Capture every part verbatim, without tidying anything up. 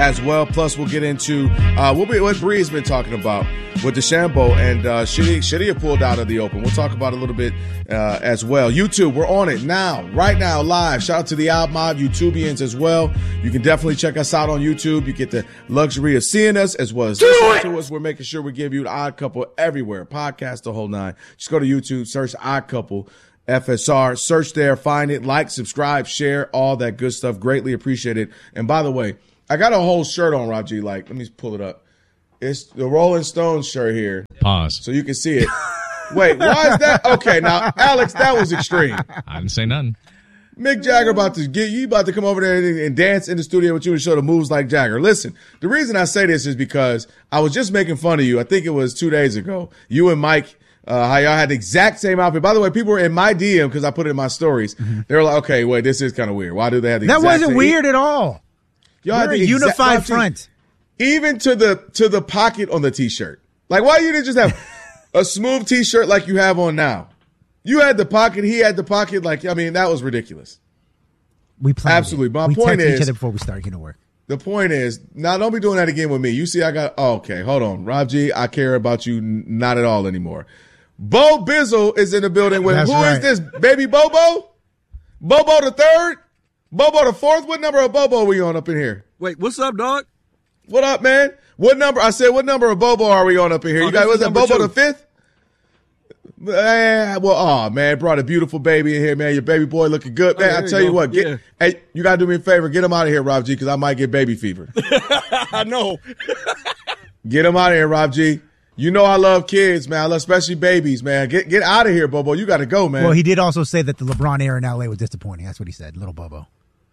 as well. Plus, we'll get into uh, we'll be, what Bree's been talking about with DeChambeau and uh, Shitty, Shitty pulled out of the Open. We'll talk about it a little bit uh, as well. YouTube, we're on it now, right now, live. Shout out to the Outmob YouTubians as well. You can definitely check us out on YouTube. You get the luxury of seeing us as well as listening to us. We're making sure we give you the Odd Couple everywhere, podcast, the whole nine. Just go to YouTube, search Odd Couple F S R, search there, find it, like, subscribe, share, all that good stuff. Greatly appreciate it. And by the way, I got a whole shirt on, Rob G. Like, let me pull it up. It's the Rolling Stones shirt here. Pause. So you can see it. Wait, why is that? Okay, now, Alex, that was extreme. I didn't say nothing. Mick Jagger about to get you about to come over there and, and dance in the studio with you and show the moves like Jagger. Listen, the reason I say this is because I was just making fun of you. I think it was two days ago. You and Mike, uh, how y'all had the exact same outfit. By the way, people were in my D M because I put it in my stories. Mm-hmm. They were like, okay, wait, this is kind of weird. Why do they have the that exact wasn't same? weird at all. Y'all had a the unified exact, front. Even to the to the pocket on the T-shirt. Like, why you didn't just have a smooth T-shirt like you have on now? You had the pocket. He had the pocket. Like, I mean, that was ridiculous. We planned Absolutely. It. My we point is, each other before we started getting to work. The point is, now don't be doing that again with me. You see, I got, oh, okay, hold on. Rob G, I care about you n- not at all anymore. Bo Bizzle is in the building with, That's who right. is this, baby Bobo? Bobo the third? Bobo the fourth? What number of Bobo are we on up in here? Wait, what's up, dog? What up, man? What number? I said, what number of Bobo are we on up in here? Oh, You guys, this was is that number Bobo two. the fifth? Eh, well, oh man, brought a beautiful baby in here, man. Your baby boy looking good, man. Oh, I there tell you you go. what, get, Yeah. hey, you gotta do me a favor, get him out of here, Rob G, because I might get baby fever. I know. Get him out of here, Rob G. You know I love kids, man. I love especially babies, man. Get get out of here, Bobo. You got to go, man. Well, he did also say that the LeBron era in L A was disappointing. That's what he said, little Bobo.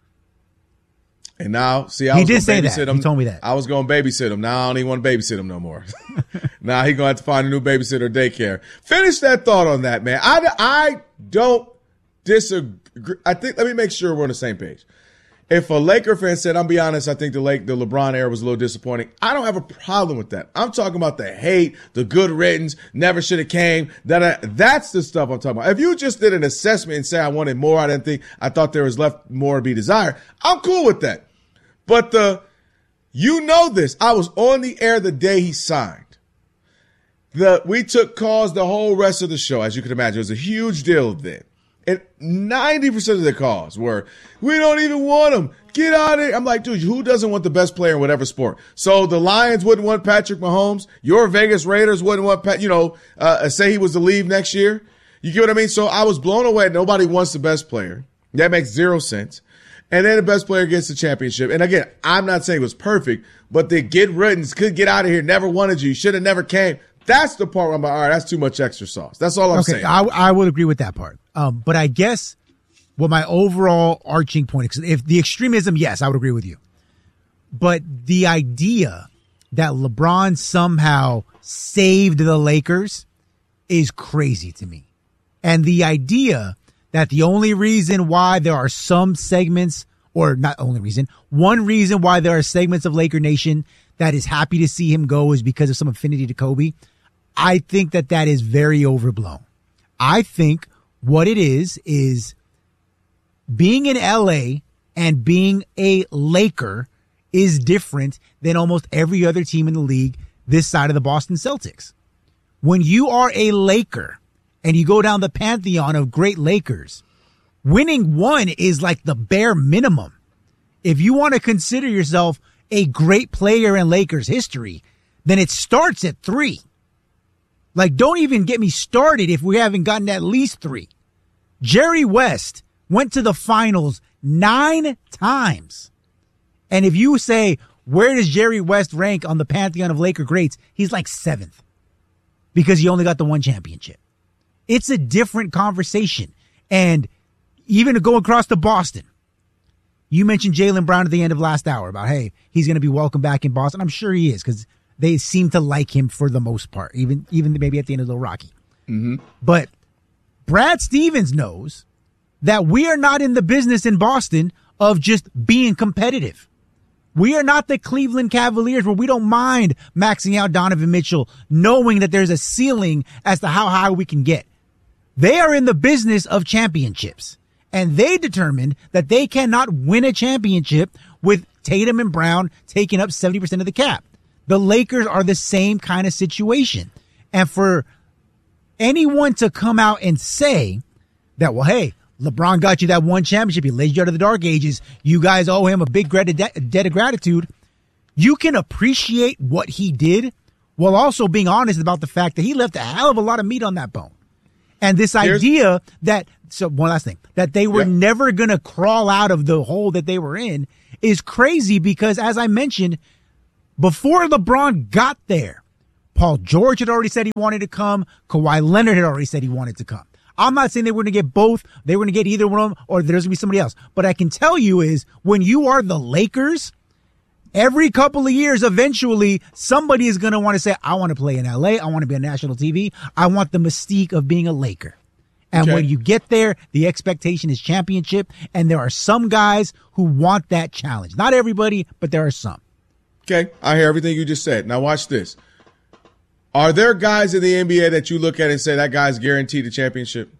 And now, see, I He was did gonna say that. babysit him. He told me that. I was going to babysit him. Now I don't even want to babysit him no more. Now he going to have to find a new babysitter daycare. Finish that thought on that, man. I, I don't disagree. I think, let me make sure we're on the same page. If a Laker fan said, I'm be honest, I think the Lake, the LeBron era was a little disappointing. I don't have a problem with that. I'm talking about the hate, the good riddance, never should have came. That I, that's the stuff I'm talking about. If you just did an assessment and say I wanted more, I didn't think, I thought there was left more to be desired, I'm cool with that. But the, you know this, I was on the air the day he signed. The, we took calls the whole rest of the show, as you can imagine. It was a huge deal then. And ninety percent of the calls were, we don't even want him. Get out of here. I'm like, dude, who doesn't want the best player in whatever sport? So the Lions wouldn't want Patrick Mahomes. Your Vegas Raiders wouldn't want, Pat, you know, uh, say he was to leave next year. You get what I mean? So I was blown away. Nobody wants the best player. That makes zero sense. And then the best player gets the championship. And again, I'm not saying it was perfect, but the get riddance, could get out of here, never wanted you, should have never came. That's the part where I'm like, all right, that's too much extra sauce. That's all I'm okay, saying. I, I would agree with that part. Um, but I guess what my overall arching point is, if the extremism, yes, I would agree with you. But the idea that LeBron somehow saved the Lakers is crazy to me. And the idea that the only reason why there are some segments, or not only reason, one reason why there are segments of Laker Nation that is happy to see him go is because of some affinity to Kobe. I think that that is very overblown. I think what it is, is being in L A and being a Laker is different than almost every other team in the league this side of the Boston Celtics. When you are a Laker and you go down the pantheon of great Lakers, winning one is like the bare minimum. If you want to consider yourself a great player in Lakers history, then it starts at three. Like, don't even get me started if we haven't gotten at least three. Jerry West went to the finals nine times. And if you say, where does Jerry West rank on the pantheon of Laker greats? He's like seventh because he only got the one championship. It's a different conversation. And even to go across to Boston, you mentioned Jaylen Brown at the end of last hour about, hey, he's going to be welcome back in Boston. I'm sure he is because they seem to like him for the most part, even even maybe at the end of Little Rocky. Mm-hmm. But Brad Stevens knows that we are not in the business in Boston of just being competitive. We are not the Cleveland Cavaliers where we don't mind maxing out Donovan Mitchell, knowing that there's a ceiling as to how high we can get. They are in the business of championships, and they determined that they cannot win a championship with Tatum and Brown taking up seventy percent of the cap. The Lakers are the same kind of situation. And for anyone to come out and say that, well, hey, LeBron got you that one championship. He led you out of the dark ages. You guys owe him a big debt of gratitude. You can appreciate what he did while also being honest about the fact that he left a hell of a lot of meat on that bone. And this Here's- idea that, so one last thing, that they were Yep. never going to crawl out of the hole that they were in is crazy because, as I mentioned, before LeBron got there, Paul George had already said he wanted to come. Kawhi Leonard had already said he wanted to come. I'm not saying they were going to get both. They were going to get either one of them or there's going to be somebody else. But I can tell you is when you are the Lakers, every couple of years, eventually somebody is going to want to say, I want to play in L A. I want to be on national T V. I want the mystique of being a Laker. And Okay. when you get there, the expectation is championship. And there are some guys who want that challenge. Not everybody, but there are some. Okay, I hear everything you just said. Now watch this. Are there guys in the N B A that you look at and say that guy's guaranteed a championship?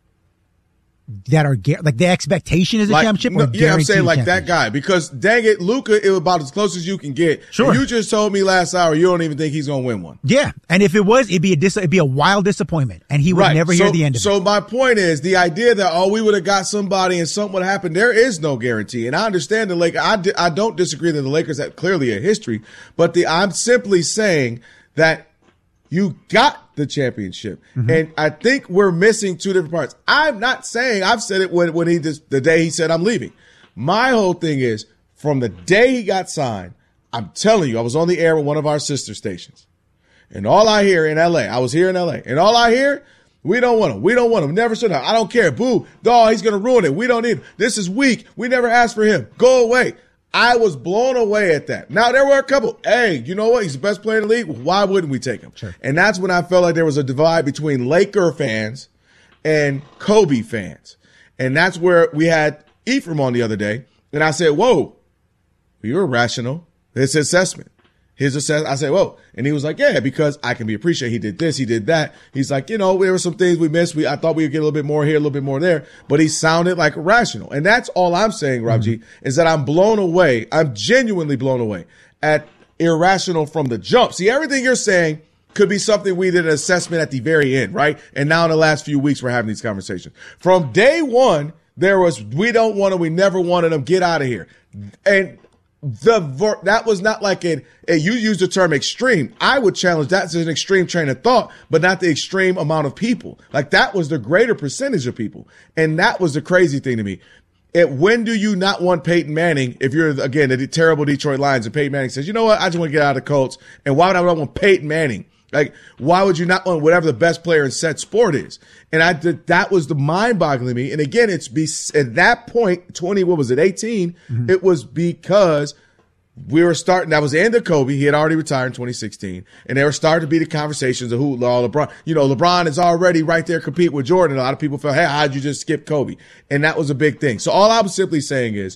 That are gu- like the expectation is a Like, championship. no, Or yeah, I'm guaranteed saying like that championship? guy because dang it, Luka, it was about as close as you can get. Sure. And you just told me last hour you don't even think he's gonna win one. Yeah, and if it was, it'd be a dis- it'd be a wild disappointment, and he would Right. never so, hear the end of so it. my point is the idea that oh we would have got somebody and something would happen. There is no guarantee, and I understand the Lakers. I, di- I don't disagree that the Lakers have clearly a history, but the I'm simply saying that you got the championship, Mm-hmm. and I think we're missing two different parts. I'm not saying I've said it when when he just the day he said I'm leaving. My whole thing is from the day he got signed. I'm telling you, I was on the air with one of our sister stations. And all I hear in L A, I was here in L A, and all I hear, we don't want him. We don't want him. Never should have. I don't care. Boo. Dog, he's going to ruin it. We don't need him. This is weak. We never asked for him. Go away. I was blown away at that. Now, there were a couple. Hey, you know what? He's the best player in the league. Why wouldn't we take him? Sure. And that's when I felt like there was a divide between Laker fans and Kobe fans. And that's where we had Ephraim on the other day. And I said, whoa, you're irrational. It's assessment. His assessment. I said, whoa. And he was like, yeah, because I can be appreciated. He did this. He did that. He's like, you know, there were some things we missed. We I thought we would get a little bit more here, a little bit more there. But he sounded like rational. And that's all I'm saying, Rob G, is that I'm blown away. I'm genuinely blown away at irrational from the jump. See, everything you're saying could be something we did an assessment at the very end, right? And now in the last few weeks, we're having these conversations. From day one, there was, we don't want him. We never wanted him. Get out of here. And the ver- that was not like an, a, you used the term extreme. I would challenge that as an extreme train of thought, but not the extreme amount of people. Like that was the greater percentage of people. And that was the crazy thing to me. It, when do you not want Peyton Manning if you're, again, the terrible Detroit Lions and Peyton Manning says, you know what, I just want to get out of the Colts. And why would I want Peyton Manning? Like, why would you not want whatever the best player in said sport is? And I did, that was the mind boggling to me. And again, it's be, at that point, twenty, what was it, eighteen? Mm-hmm. It was because we were starting, that was the end of Kobe. He had already retired in twenty sixteen. And there were starting to be the conversations of who, LeBron, you know, LeBron is already right there competing with Jordan. A lot of people felt, hey, how'd you just skip Kobe? And that was a big thing. So all I was simply saying is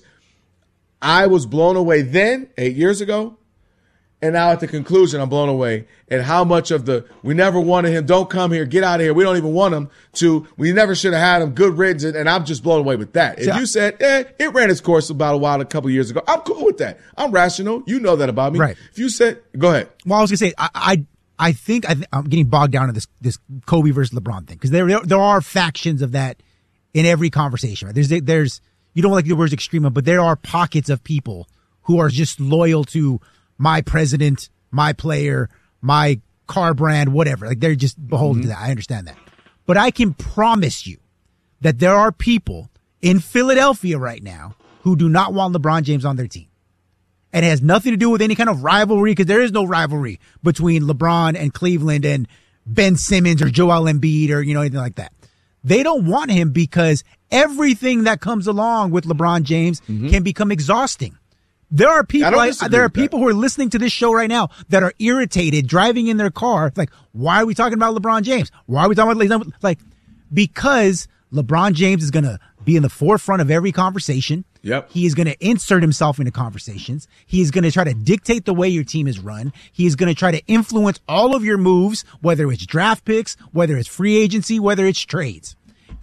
I was blown away then, eight years ago. And now at the conclusion, I'm blown away at how much of the, we never wanted him, don't come here, get out of here, we don't even want him, to, we never should have had him, good riddance, and, and I'm just blown away with that. If Yeah. you said, eh, it ran its course about a while, a couple years ago, I'm cool with that. I'm rational. You know that about me. Right. If you said, go ahead. Well, I was gonna say, I, I, I think I th- I'm getting bogged down in this this Kobe versus LeBron thing because there, there there are factions of that in every conversation. Right? There's there's you don't like the words extreme, but there are pockets of people who are just loyal to my president, my player, my car brand, whatever. Like they're just beholden mm-hmm. to that. I understand that, but I can promise you that there are people in Philadelphia right now who do not want LeBron James on their team. And it has nothing to do with any kind of rivalry because there is no rivalry between LeBron and Cleveland and Ben Simmons or Joel Embiid or, you know, anything like that. They don't want him because everything that comes along with LeBron James mm-hmm. can become exhausting. There are people, I, there are people who are listening to this show right now that are irritated driving in their car. Like, why are we talking about LeBron James? Why are we talking about, like, because LeBron James is going to be in the forefront of every conversation. Yep. He is going to insert himself into conversations. He is going to try to dictate the way your team is run. He is going to try to influence all of your moves, whether it's draft picks, whether it's free agency, whether it's trades.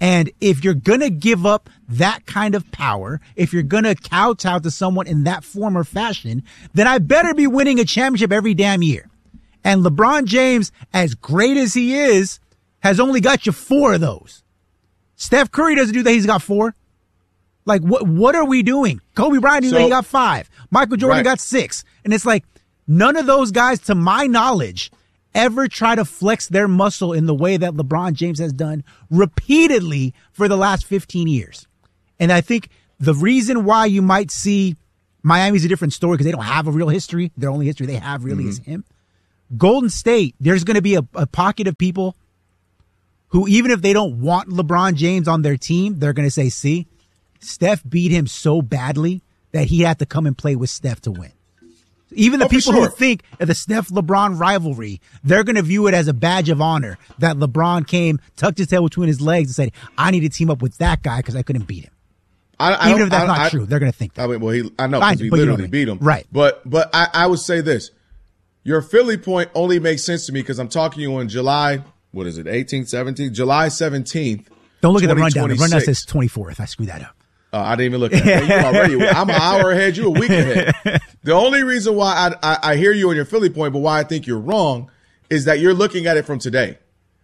And if you're going to give up that kind of power, if you're going to kowtow to someone in that form or fashion, then I better be winning a championship every damn year. And LeBron James, as great as he is, has only got you four of those. Steph Curry doesn't do that. He's got four. Like, what What are we doing? Kobe Bryant, so, he got five. Michael Jordan right. got six. And it's like, none of those guys, to my knowledge, ever try to flex their muscle in the way that LeBron James has done repeatedly for the last fifteen years. And I think the reason why you might see Miami's a different story because they don't have a real history. Their only history they have really mm-hmm. is him. Golden State, there's going to be a, a pocket of people who, even if they don't want LeBron James on their team, they're going to say, see, Steph beat him so badly that he had to come and play with Steph to win. Even the oh, people sure. who think of the Steph-LeBron rivalry, they're going to view it as a badge of honor that LeBron came, tucked his tail between his legs and said, I need to team up with that guy because I couldn't beat him. I, I Even if that's I, not I, true, they're going to think that. I mean, well, he, I know because he literally you know I mean. beat him. Right. But but I, I would say this. Your Philly point only makes sense to me because I'm talking to you on July, what is it, eighteenth, seventeenth? July seventeenth. Don't look at the rundown. The rundown says twenty-fourth. I screwed that up. Uh, I didn't even look at it. You already, I'm an hour ahead. You a week ahead. The only reason why I, I, I hear you on your Philly point, but why I think you're wrong is that you're looking at it from today.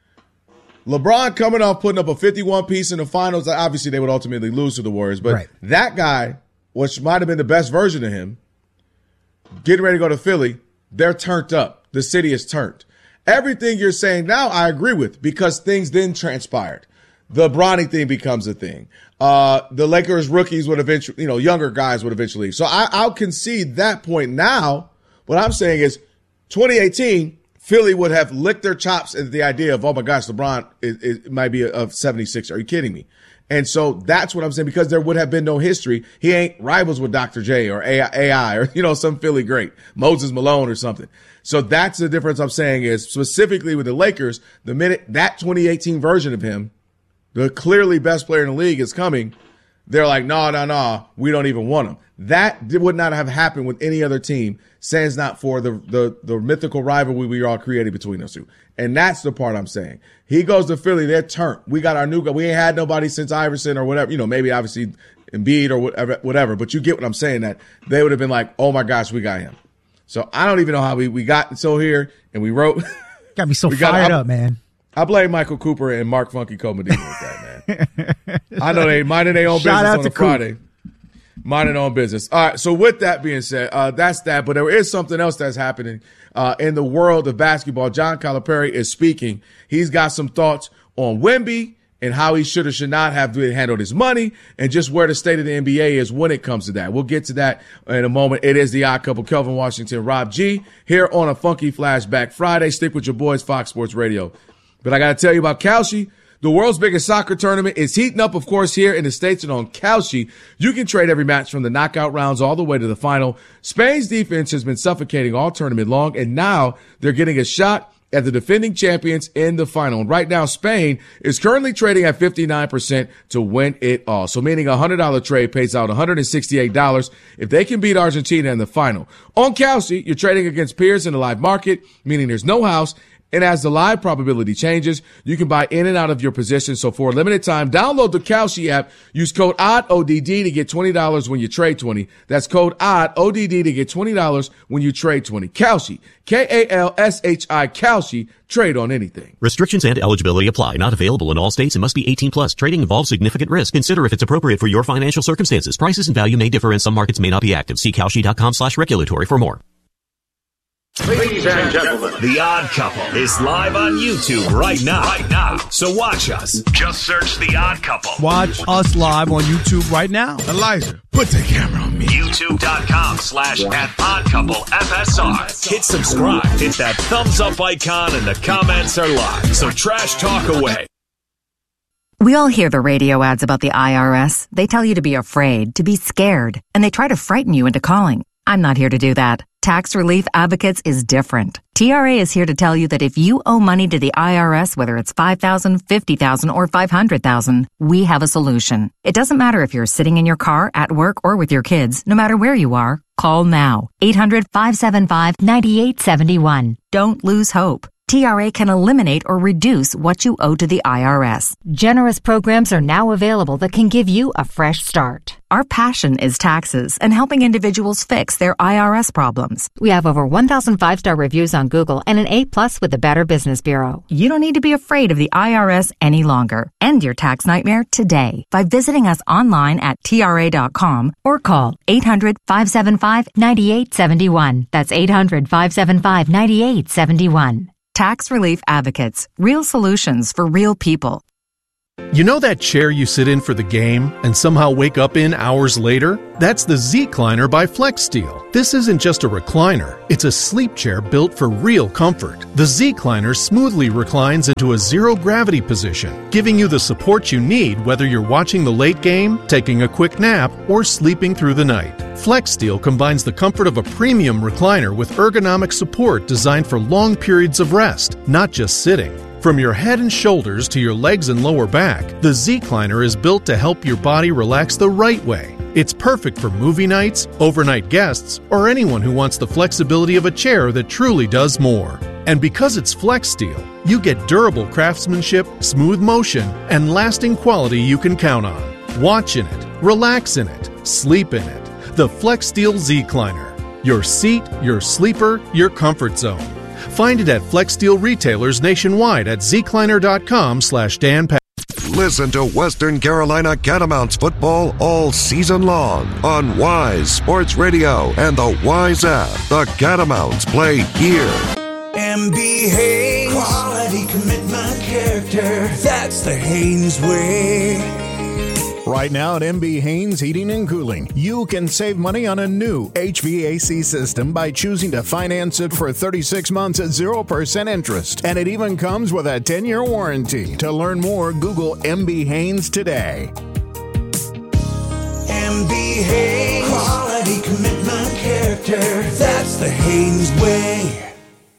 LeBron coming off putting up a fifty-one piece in the finals. Obviously, they would ultimately lose to the Warriors, but right. that guy, which might have been the best version of him, getting ready to go to Philly, they're turned up. The city is turned. Everything you're saying now, I agree with because things then transpired. The Bronny thing becomes a thing. Uh, the Lakers rookies would eventually, you know, younger guys would eventually. So I, I'll concede that point now. What I'm saying is twenty eighteen, Philly would have licked their chops at the idea of, oh my gosh, LeBron is, is, might be a, a seventy-six. Are you kidding me? And so that's what I'm saying because there would have been no history. He ain't rivals with Doctor J or A I or, you know, some Philly great, Moses Malone or something. So that's the difference I'm saying is specifically with the Lakers, the minute that twenty eighteen version of him, the clearly best player in the league is coming, they're like, no, no, no, we don't even want him. That would not have happened with any other team, sans not for the, the, the mythical rivalry we all created between us two. And that's the part I'm saying. He goes to Philly, they're turned. We got our new guy. We ain't had nobody since Iverson or whatever, you know, maybe obviously Embiid or whatever, whatever. But you get what I'm saying, that they would have been like, oh my gosh, we got him. So I don't even know how we, we got so here and we wrote. Got me so fired up, man. I blame Michael Cooper and Mark Funky Comedino with that, man. I know they minding their own Shout business on a Coop. Friday. Minding their own business. All right, so with that being said, uh, that's that. But there is something else that's happening uh, in the world of basketball. John Calipari is speaking. He's got some thoughts on Wemby and how he should or should not have handled his money and just where the state of the N B A is when it comes to that. We'll get to that in a moment. It is the Odd Couple, Kelvin Washington, Rob G, here on a Funky Flashback Friday. Stick with your boys, Fox Sports Radio. But I got to tell you about Kalshi. The world's biggest soccer tournament is heating up, of course, here in the States, and on Kalshi, you can trade every match from the knockout rounds all the way to the final. Spain's defense has been suffocating all tournament long, and now they're getting a shot at the defending champions in the final. And right now, Spain is currently trading at fifty-nine percent to win it all. So meaning a one hundred dollars trade pays out one hundred sixty-eight dollars if they can beat Argentina in the final. On Kalshi, you're trading against peers in the live market, meaning there's no house. And as the live probability changes, you can buy in and out of your position. So for a limited time, download the Kalshi app. Use code O D D, O D D to get twenty dollars when you trade twenty. That's code O D D, O D D to get twenty dollars when you trade twenty. Kalshi, K A L S H I, Kalshi. Trade on anything. Restrictions and eligibility apply. Not available in all states and must be eighteen plus. Trading involves significant risk. Consider if it's appropriate for your financial circumstances. Prices and value may differ and some markets may not be active. See Kalshi.com slash regulatory for more. Ladies and gentlemen, The Odd Couple is live on YouTube right now. Right now. So watch us. Just search The Odd Couple. Watch us live on YouTube right now. Elijah, put the camera on me. YouTube.com slash at Odd Couple F S R. Hit subscribe. Hit that thumbs up icon and the comments are live. So trash talk away. We all hear the radio ads about the I R S. They tell you to be afraid, to be scared, and they try to frighten you into calling. I'm not here to do that. Tax Relief Advocates is different. T R A is here to tell you that if you owe money to the I R S, whether it's five thousand dollars, fifty thousand dollars, or five hundred thousand dollars, we have a solution. It doesn't matter if you're sitting in your car, at work, or with your kids. No matter where you are, call now. eight hundred, five seven five, nine eight seven one. Don't lose hope. T R A can eliminate or reduce what you owe to the I R S. Generous programs are now available that can give you a fresh start. Our passion is taxes and helping individuals fix their I R S problems. We have over one thousand five-star reviews on Google and an A plus with the Better Business Bureau. You don't need to be afraid of the I R S any longer. End your tax nightmare today by visiting us online at T R A dot com or call eight hundred, five seven five, nine eight seven one. That's eight hundred, five seven five, nine eight seven one. Tax Relief Advocates. Real solutions for real people. You know that chair you sit in for the game and somehow wake up in hours later? That's the Z-Cliner by FlexSteel. This isn't just a recliner. It's a sleep chair built for real comfort. The Z-Cliner smoothly reclines into a zero-gravity position, giving you the support you need whether you're watching the late game, taking a quick nap, or sleeping through the night. FlexSteel combines the comfort of a premium recliner with ergonomic support designed for long periods of rest, not just sitting. From your head and shoulders to your legs and lower back, the Z-Cliner is built to help your body relax the right way. It's perfect for movie nights, overnight guests, or anyone who wants the flexibility of a chair that truly does more. And because it's FlexSteel, you get durable craftsmanship, smooth motion, and lasting quality you can count on. Watch in it, relax in it, sleep in it. The FlexSteel Z-Cliner. Your seat, your sleeper, your comfort zone. Find it at FlexSteel retailers nationwide at zcliner.com slash Dan Pat. Listen to Western Carolina Catamounts football all season long on Wise Sports Radio and the Wise app. The Catamounts play here. M B Haynes. Quality, commitment, character. That's the Haynes way. Right now at M B Haynes Heating and Cooling, you can save money on a new H V A C system by choosing to finance it for thirty-six months at zero percent interest. And it even comes with a ten-year warranty. To learn more, Google M B Haynes today. M B Haynes. Quality, commitment, character. That's the Haynes way.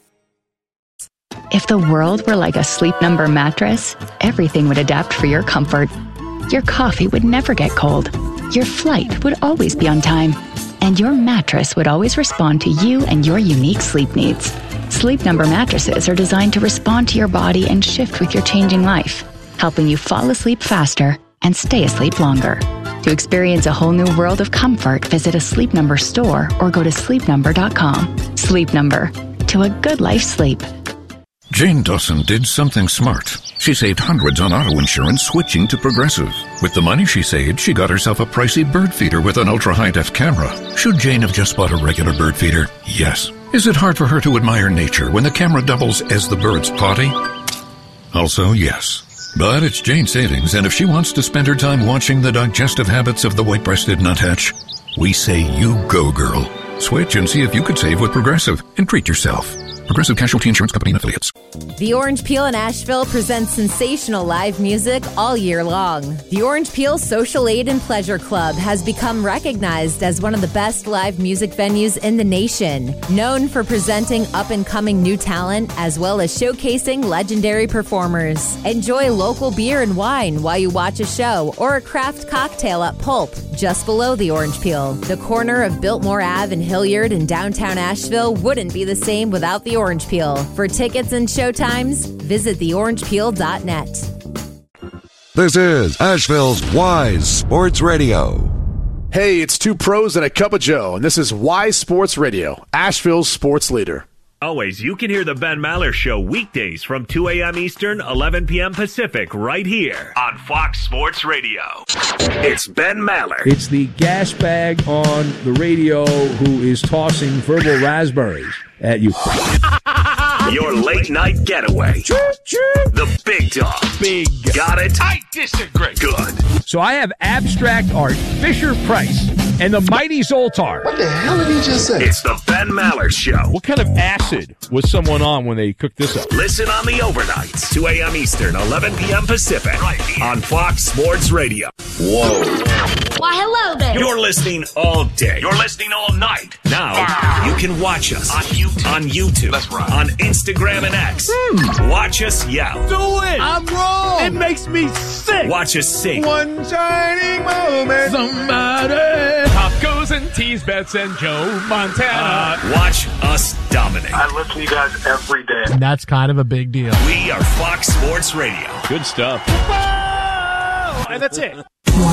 If the world were like a Sleep Number mattress, everything would adapt for your comfort. Your coffee would never get cold. Your flight would always be on time. And your mattress would always respond to you and your unique sleep needs. Sleep Number mattresses are designed to respond to your body and shift with your changing life, helping you fall asleep faster and stay asleep longer. To experience a whole new world of comfort, visit a Sleep Number store or go to sleep number dot com. Sleep Number. To a good life sleep. Jane Dawson did something smart. She saved hundreds on auto insurance switching to Progressive. With the money she saved, she got herself a pricey bird feeder with an ultra-high-def camera. Should Jane have just bought a regular bird feeder? Yes. Is it hard for her to admire nature when the camera doubles as the bird's potty? Also, yes. But it's Jane's savings, and if she wants to spend her time watching the digestive habits of the white-breasted nuthatch, we say you go, girl. Switch and see if you could save with Progressive and treat yourself. Progressive Casualty Insurance Company and Affiliates. The Orange Peel in Asheville presents sensational live music all year long. The Orange Peel Social Aid and Pleasure Club has become recognized as one of the best live music venues in the nation, known for presenting up-and-coming new talent as well as showcasing legendary performers. Enjoy local beer and wine while you watch a show or a craft cocktail at Pulp, just below the Orange Peel. The corner of Biltmore Avenue and Hilliard in downtown Asheville wouldn't be the same without the Orange Peel. For tickets and showtimes, visit the orange peel dot net. This is Asheville's Wise Sports Radio. Hey, it's two pros and a cup of Joe, and this is Wise Sports Radio, Asheville's sports leader. Always, you can hear the Ben Maller Show weekdays from two a.m. Eastern, eleven p.m. Pacific, right here on Fox Sports Radio. It's Ben Maller. It's the gas bag on the radio who is tossing verbal raspberries at you. Your late night getaway. The big dog. Big. Got it? I disagree. Good. So I have abstract art, Fisher Price, and the mighty Zoltar. What the hell did he just say? It's the Ben Maller Show. What kind of acid was someone on when they cooked this up? Listen on the overnights, two a.m. Eastern, eleven p.m. Pacific, right here on Fox Sports Radio. Whoa. Why, hello there. You're listening all day. You're listening all night. Now, ah. you can watch us on YouTube. On YouTube. That's right. On Instagram and X. Hmm. Watch us yell. Do it. I'm wrong. It makes me sick. Watch us sing. One shining moment. Somebody. Pop goes and tease Bets and Joe Montana. Uh, watch us dominate. listening. I listen to you guys every day. And that's kind of a big deal. We are Fox Sports Radio. Good stuff. And that's it.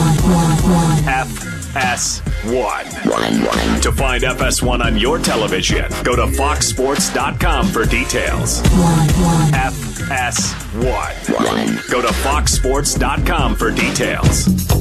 F S one. To find F S one on your television, go to fox sports dot com for details. F S one. Go to fox sports dot com for details.